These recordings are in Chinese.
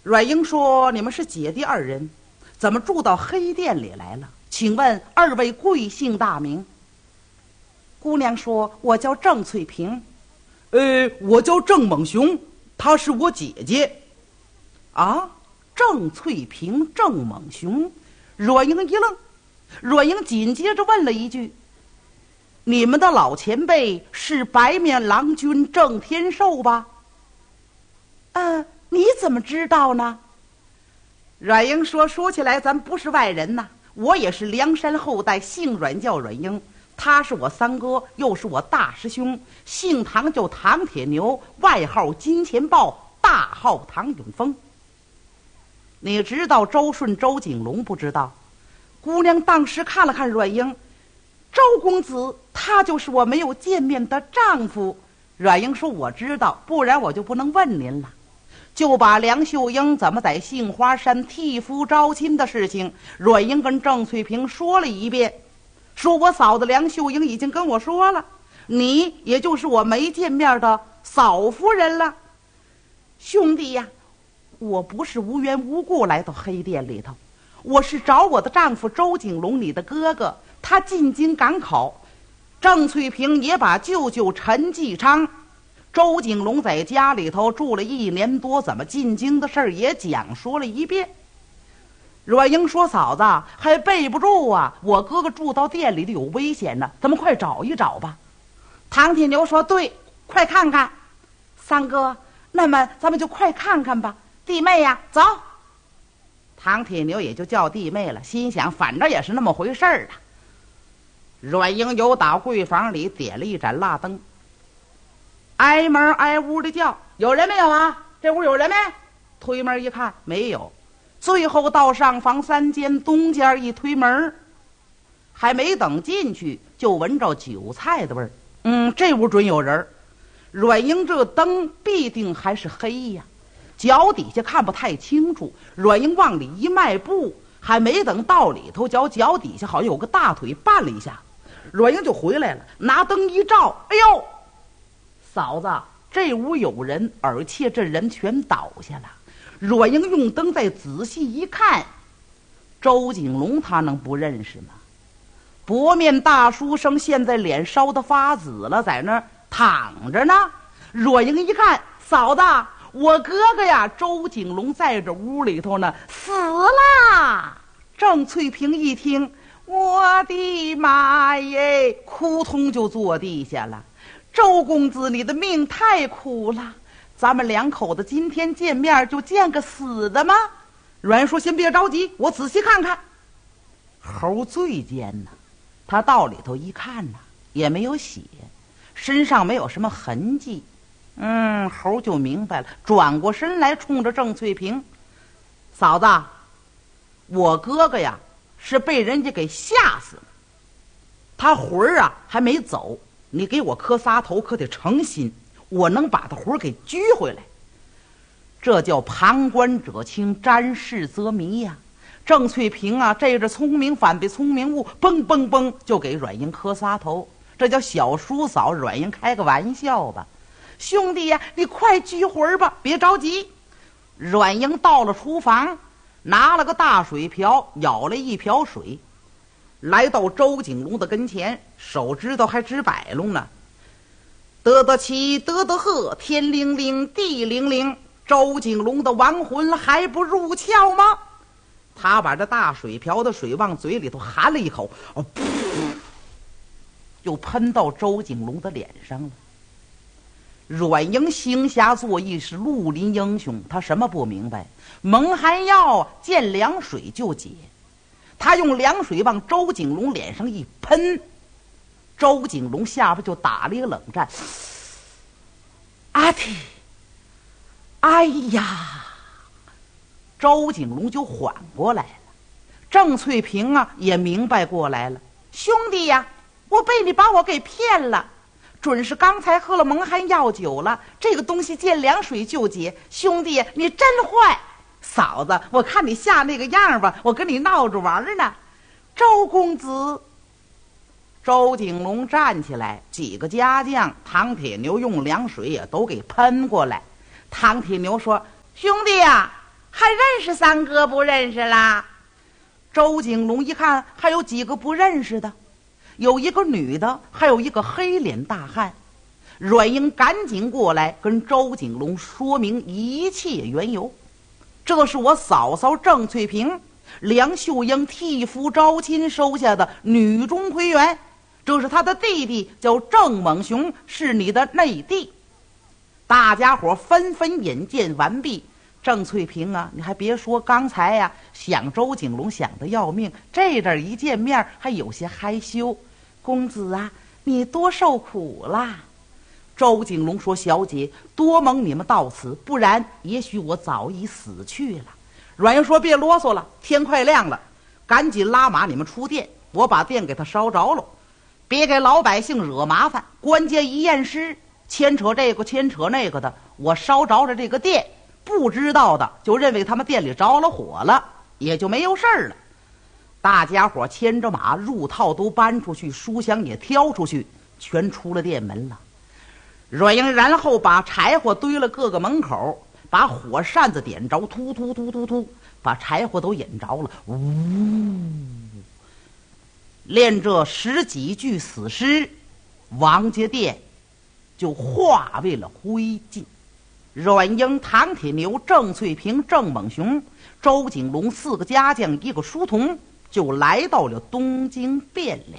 阮英说：“你们是姐弟二人，怎么住到黑店里来了？请问二位贵姓大名？”姑娘说：“我叫郑翠萍。” 我叫郑猛雄，她是我姐姐。 啊，郑翠萍、郑猛雄。阮英一愣，阮英紧接着问了一句：“你们的老前辈是白面郎君郑天寿吧？”你怎么知道呢？阮英说：“说起来咱不是外人呐，我也是梁山后代，姓阮叫阮英，他是我三哥，又是我大师兄，姓唐叫唐铁牛，外号金钱豹，大号唐永峰。你知道周顺、周景龙不知道？”姑娘当时看了看阮英：“周公子，他就是我没有见面的丈夫。”阮英说：“我知道，不然我就不能问您了。”就把梁秀英怎么在杏花山替夫招亲的事情，阮英跟郑翠萍说了一遍，说我嫂子梁秀英已经跟我说了，你也就是我没见面的嫂夫人了。兄弟呀，我不是无缘无故来到黑店里头，我是找我的丈夫周景龙，你的哥哥，他进京赶考。郑翠萍也把舅舅陈继昌、周景龙在家里头住了1年多，怎么进京的事儿也讲说了一遍。阮英说：“嫂子还背不住啊，我哥哥住到店里的有危险呢，咱们快找一找吧。”唐铁牛说：“对，快看看。”三哥，那么咱们就快看看吧。弟妹呀，走。唐铁牛也就叫弟妹了，心想反正也是那么回事儿了。阮英由打柜房里点了一盏蜡灯，挨门挨屋的叫：“有人没有啊？这屋有人没？”推门一看，没有。最后到上房3间，东间一推门，还没等进去，就闻着酒菜的味儿。这屋准有人。阮英这灯必定还是黑呀，脚底下看不太清楚。阮英往里一迈步，还没等到里头，脚底下好像有个大腿绊了一下，阮英就回来了，拿灯一照，哎呦，嫂子，这屋有人，而且这人全倒下了。阮英用灯再仔细一看，周景龙他能不认识吗？薄面大书生现在脸烧得发紫了，在那儿躺着呢。阮英一看，嫂子，我哥哥呀，周景龙在这屋里头呢，死了。郑翠萍一听，我的妈耶，扑通就坐地下了。周公子，你的命太苦了，咱们两口子今天见面就见个死的吗？阮英说：“先别着急，我仔细看看。”猴最奸呐，他到里头一看呐，也没有血，身上没有什么痕迹。猴就明白了，转过身来冲着郑翠萍：“嫂子，我哥哥呀是被人家给吓死了，他魂儿啊还没走，你给我磕仨头，可得诚心，我能把他魂儿给拘回来。”这叫旁观者清，沾事则迷呀。郑翠萍啊，这是聪明反被聪明误，嘣嘣嘣就给阮英磕仨头，这叫小叔嫂。阮英开个玩笑吧，兄弟呀，你快拘魂吧，别着急。阮英到了厨房，拿了个大水瓢，舀了一瓢水，来到周景龙的跟前，手指头还直摆弄呢。得得起，得得喝，天灵灵，地灵灵，周景龙的亡魂还不入窍吗？他把这大水瓢的水往嘴里头含了一口，就喷到周景龙的脸上了。阮英行侠作义，是绿林英雄，他什么不明白？蒙汗药见凉水就解，他用凉水往周景龙脸上一喷，周景龙下巴就打了一个冷战。阿嚏！哎呀！周景龙就缓过来了。郑翠萍啊也明白过来了，兄弟呀，我被你把我给骗了，准是刚才喝了蒙汗药酒了，这个东西见凉水就解。兄弟你真坏，嫂子，我看你吓那个样吧，我跟你闹着玩呢。周公子。周景龙站起来，几个家将，唐铁牛用凉水也都给喷过来。唐铁牛说：“兄弟呀， 还认识三哥不认识啦？周景龙一看还有几个不认识的，有一个女的，还有一个黑脸大汉。阮英赶紧过来跟周景龙说明一切缘由。这是我嫂嫂郑翠萍，梁秀英替夫招亲收下的女中回员，这是他的弟弟叫郑猛雄，是你的内弟。大家伙纷纷引荐完毕。郑翠萍啊，你还别说，刚才呀想周景龙想得要命，这阵一见面还有些害羞。公子啊，你多受苦啦。周景龙说：小姐，多蒙你们到此，不然也许我早已死去了。阮英说：别啰嗦了，天快亮了，赶紧拉马，你们出殿，我把殿给他烧着了，别给老百姓惹麻烦。关键一验尸，牵扯这个牵扯那个的，我烧着了这个殿，不知道的就认为他们店里着了火了，也就没有事儿了。大家伙牵着马，入套都搬出去，书箱也挑出去，全出了店门了。阮英然后把柴火堆了各个门口，把火扇子点着，突突突突突，把柴火都引着了。呜，连这10几具死尸，王家店就化为了灰烬。阮英、唐铁牛、郑翠萍、郑猛雄、周景龙4个家将1个书童就来到了东京汴梁。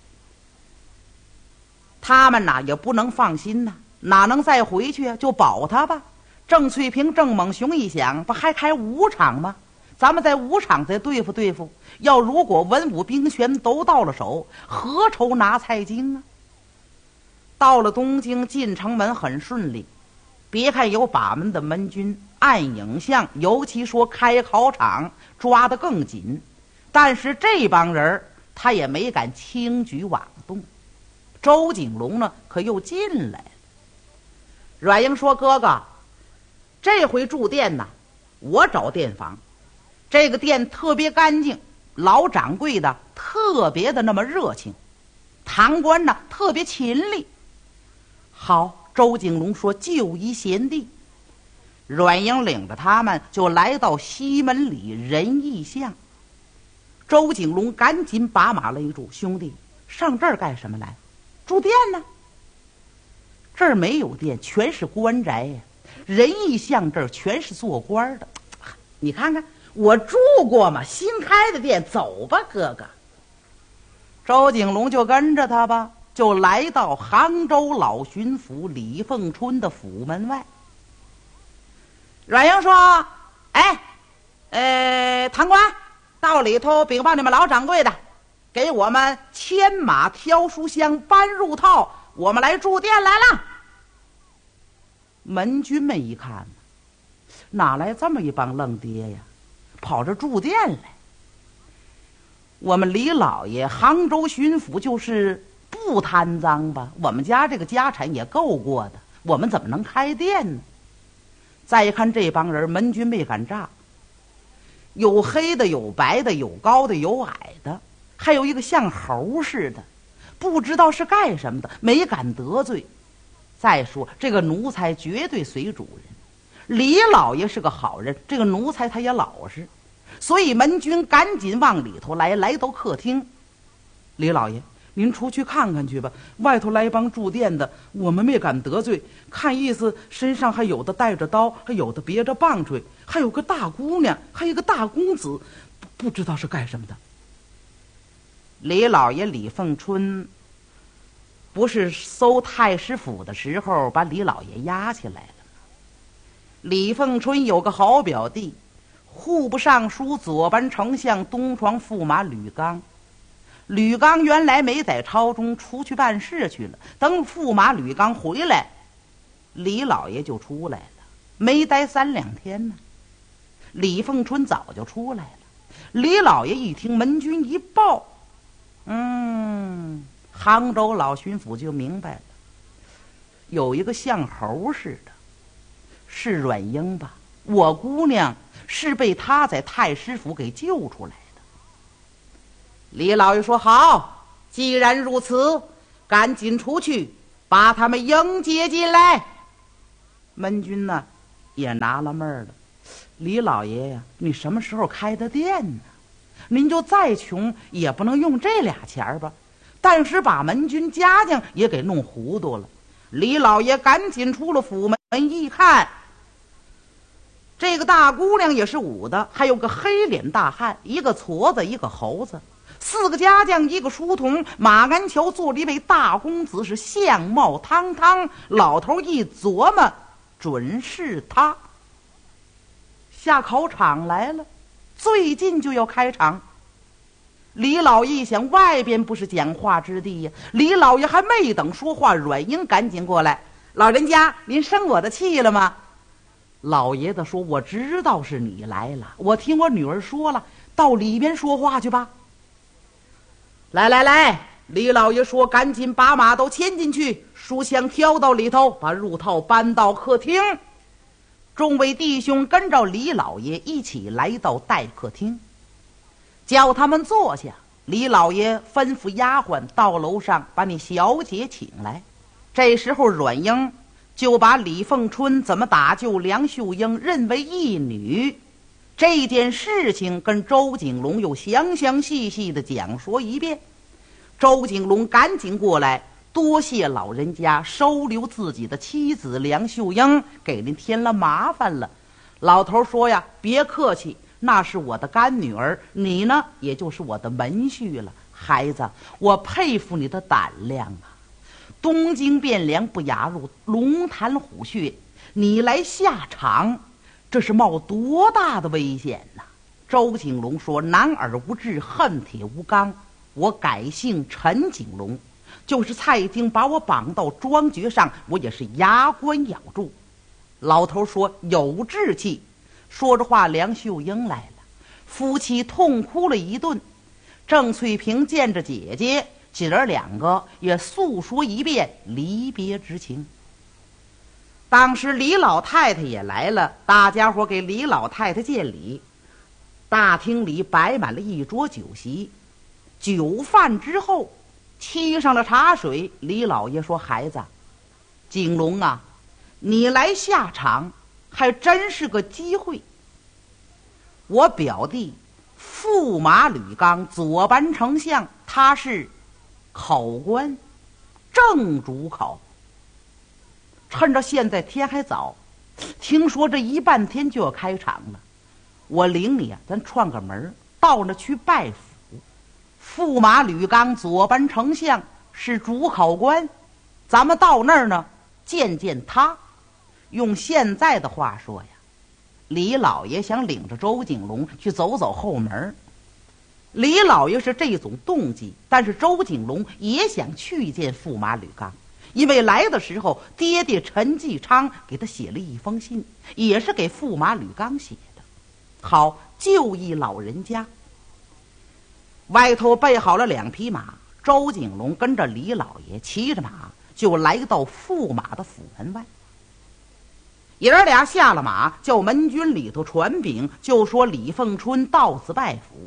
他们哪也不能放心呐，哪能再回去啊？就保他吧。郑翠萍、郑猛雄一想，不还开武场吗？咱们在武场再对付对付。要如果文武兵权都到了手，何愁拿蔡京啊？到了东京，进城门很顺利。别看有把门的门军，按影像，尤其说开考场抓得更紧，但是这帮人他也没敢轻举妄动。周景龙呢，可又进来了。阮英说：哥哥，这回住店呐，我找店房，这个店特别干净，老掌柜的特别的那么热情，堂官呢特别勤力。好，周景龙说：就一贤弟。阮英领着他们就来到西门里仁义巷。周景龙赶紧把马勒住：兄弟，上这儿干什么来？住店呢？这儿没有店，全是官宅呀。仁义巷这儿全是做官的，你看看我住过嘛，新开的店，走吧哥哥。周景龙就跟着他吧，就来到杭州老巡抚李凤春的府门外。阮英说：堂官，到里头禀报你们老掌柜的，给我们牵马挑书箱搬入套，我们来住店来了。门军们一看，哪来这么一帮愣爹呀，跑这住店来？我们李老爷杭州巡抚就是不贪赃吧，我们家这个家产也够过的，我们怎么能开店呢？再一看这帮人，门军没敢炸，有黑的，有白的，有高的，有矮的，还有一个像猴似的，不知道是干什么的，没敢得罪。再说这个奴才绝对随主人，李老爷是个好人，这个奴才他也老实，所以门军赶紧往里头来，来到客厅。李老爷，您出去看看去吧，外头来帮住店的，我们没敢得罪，看意思身上还有的带着刀，还有的别着棒槌，还有个大姑娘，还有个大公子，不知道是干什么的。李老爷李凤春不是搜太师府的时候把李老爷押起来了吗？李凤春有个好表弟，户部尚书左班丞相东床驸马吕刚。吕刚原来没在朝中，出去办事去了，等驸马吕刚回来，李老爷就出来了，没待3、2天呢。李凤春早就出来了。李老爷一听门军一报，杭州老巡抚就明白了，有一个像猴似的，是阮英吧？我姑娘是被他在太师府给救出来的。李老爷说：好，既然如此，赶紧出去把他们迎接进来。门军呢也纳了闷了， 李老爷呀，你什么时候开的店呢？您就再穷也不能用这俩钱吧？但是把门军家将也给弄糊涂了。李老爷赶紧出了府门一看，这个大姑娘也是武的，还有个黑脸大汉，一个矬子，一个猴子，4个家将，一个书童。马鞍桥坐了一位大公子，是相貌堂堂。老头一琢磨，准是他。下考场来了，最近就要开场。李老爷一想，外边不是讲话之地呀。李老爷还没等说话，阮英赶紧过来：“老人家，您生我的气了吗？”老爷子说：“我知道是你来了，我听我女儿说了，到里边说话去吧。”来来来，李老爷说：“赶紧把马都牵进去，书箱挑到里头，把褥套搬到客厅。”众位弟兄跟着李老爷一起来到待客厅，叫他们坐下。李老爷吩咐丫鬟到楼上把你小姐请来。这时候阮英就把李凤春怎么打救梁秀英认为义女这件事情跟周景龙又详详细细的讲说一遍。周景龙赶紧过来，多谢老人家收留自己的妻子梁秀英，给您添了麻烦了。老头说呀，别客气，那是我的干女儿，你呢也就是我的门婿了。孩子，我佩服你的胆量啊！东京汴梁不雅入龙潭虎穴，你来下场，这是冒多大的危险呐！周景龙说：“男儿无志，恨铁无刚，我改姓陈景龙，就是蔡京把我绑到庄爵上，我也是牙关咬住。”老头说：“有志气。”说着话，梁秀英来了，夫妻痛哭了一顿。郑翠萍见着姐姐，姐儿2个也诉说一遍离别之情。当时李老太太也来了，大家伙给李老太太见礼。大厅里摆满了一桌酒席，酒饭之后沏上了茶水。李老爷说：“孩子，景龙啊，你来下场还真是个机会。我表弟驸马吕刚，左班丞相，他是考官，正主考。趁着现在天还早，听说这1半天就要开场了，我领你啊，咱串个门，到那去拜府。驸马吕刚，左班丞相，是主考官，咱们到那儿呢，见见他。”用现在的话说呀，李老爷想领着周景龙去走走后门。李老爷是这种动机，但是周景龙也想去见驸马吕刚，因为来的时候爹爹陈继昌给他写了一封信，也是给驸马吕刚写的，好就义老人家。外头备好了2匹马，周景龙跟着李老爷骑着马就来到驸马的府门外。爷儿俩下了马，叫门军里头传禀，就说李凤春到此拜府。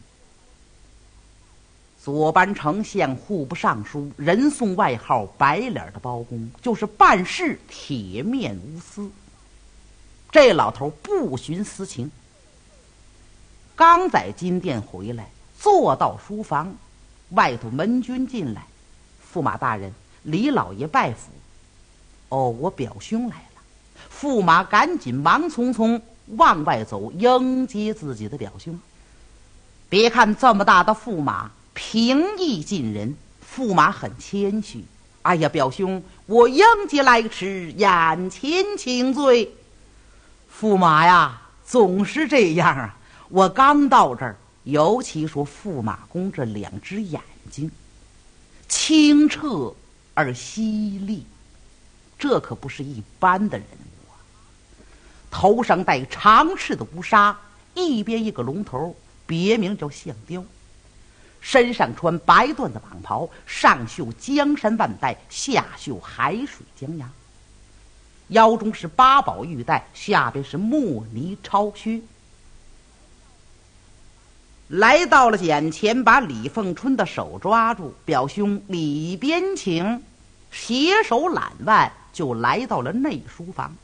左班丞相、户部尚书，人送外号白脸的包公，就是办事铁面无私。这老头不徇私情。刚在金殿回来，坐到书房，外头门军进来：“驸马大人，李老爷拜府。”“哦，我表兄来了。”驸马赶紧忙匆匆往外走，迎接自己的表兄。别看这么大的驸马平易近人，驸马很谦虚：“哎呀，表兄，我迎接来迟，眼前请罪。”“驸马呀，总是这样啊！我刚到这儿，尤其说驸马公这2只眼睛，清澈而犀利，这可不是一般的人物啊！头上戴长翅的乌纱，一边一个龙头，别名叫象雕。身上穿白缎子蟒袍，上绣江山万代，下绣海水江洋。腰中是8宝玉带，下边是墨泥超靴。来到了眼前，把李凤春的手抓住：“表兄，里边请。”携手揽腕就来到了内书房。